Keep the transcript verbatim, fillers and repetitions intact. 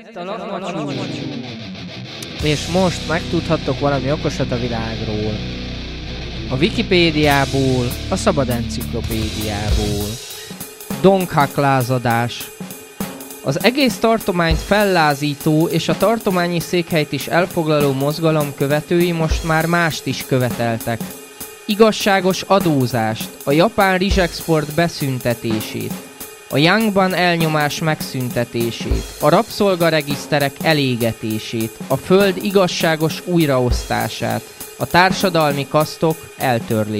És most megtudhattok valami okosat a világról. A Wikipédiából, a Szabad Enciklopédiából. Donghak lázadás. Az egész tartományt fellázító és a tartományi székhelyt is elfoglaló mozgalom követői most már mást is követeltek. Igazságos adózást, a japán rizsexport beszüntetését, a Yangban elnyomás megszüntetését, a rabszolgaregiszterek elégetését, a föld igazságos újraosztását, a társadalmi kasztok eltörlését.